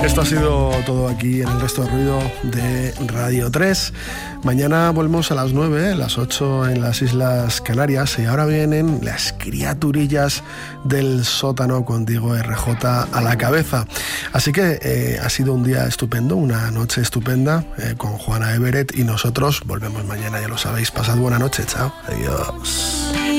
Esto ha sido todo aquí en el Resto de Ruido de Radio 3. Mañana volvemos a las 9, las 8 en las Islas Canarias, y ahora vienen las criaturillas del sótano con Diego RJ a la cabeza. Así que ha sido un día estupendo, una noche estupenda con Juana Everett, y nosotros volvemos mañana, ya lo sabéis. Pasad buena noche, chao, adiós.